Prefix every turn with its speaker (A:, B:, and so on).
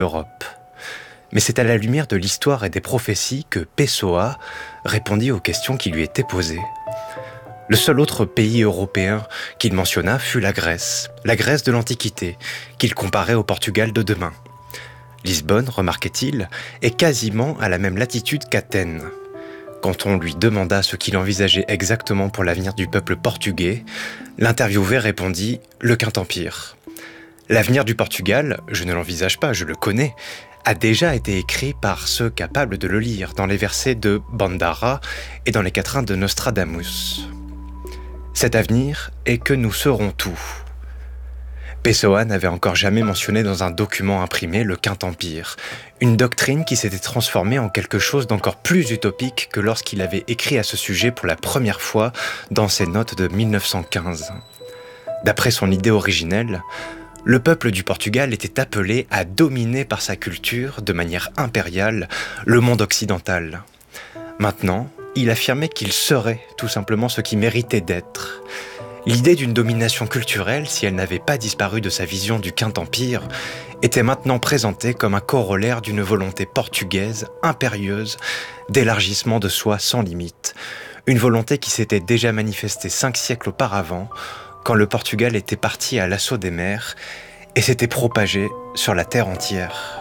A: Europe. Mais c'est à la lumière de l'histoire et des prophéties que Pessoa répondit aux questions qui lui étaient posées. Le seul autre pays européen qu'il mentionna fut la Grèce de l'Antiquité, qu'il comparait au Portugal de demain. Lisbonne, remarquait-il, est quasiment à la même latitude qu'Athènes. Quand on lui demanda ce qu'il envisageait exactement pour l'avenir du peuple portugais, l'interviewé répondit « le Quint-Empire ». L'avenir du Portugal, je ne l'envisage pas, je le connais, a déjà été écrit par ceux capables de le lire dans les versets de Bandara et dans les quatrains de Nostradamus. Cet avenir est que nous serons tout. Pessoa n'avait encore jamais mentionné dans un document imprimé le Quint-Empire, une doctrine qui s'était transformée en quelque chose d'encore plus utopique que lorsqu'il avait écrit à ce sujet pour la première fois dans ses notes de 1915. D'après son idée originelle, le peuple du Portugal était appelé à dominer par sa culture, de manière impériale, le monde occidental. Maintenant, il affirmait qu'il serait tout simplement ce qui méritait d'être. L'idée d'une domination culturelle, si elle n'avait pas disparu de sa vision du Quint-Empire, était maintenant présentée comme un corollaire d'une volonté portugaise impérieuse d'élargissement de soi sans limite. Une volonté qui s'était déjà manifestée 5 siècles auparavant, quand le Portugal était parti à l'assaut des mers et s'était propagé sur la terre entière.